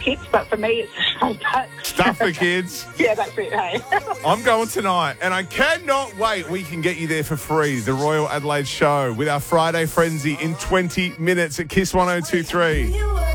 kids, but for me, it's straight back. Stuff for kids. Yeah, that's it, hey. I'm going tonight, and I cannot wait. We can get you there for free. The Royal Adelaide Show with our Friday Frenzy in 20 minutes at Kiss 102.3.